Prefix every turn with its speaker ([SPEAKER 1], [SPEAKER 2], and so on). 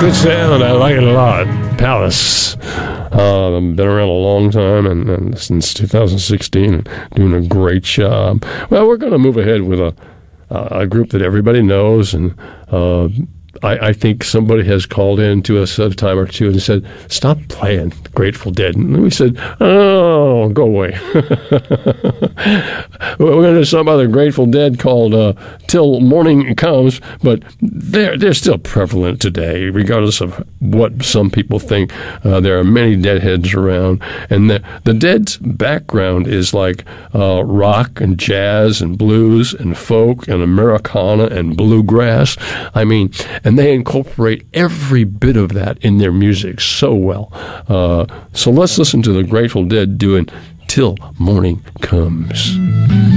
[SPEAKER 1] good sound. I like it a lot. Palace. Been around a long time, and since 2016, and doing a great job. Well, we're going to move ahead with a group that everybody knows, and I think somebody has called in to us a time or two and said, stop playing Grateful Dead. And we said, oh, go away. We're going to do some other Grateful Dead called Till Morning Comes, but they're still prevalent today, regardless of what some people think. There are many Deadheads around, and the Dead's background is like rock and jazz and blues and folk and Americana and bluegrass. I mean, and they incorporate every bit of that in their music so well. So let's listen to the Grateful Dead doing Till Morning Comes.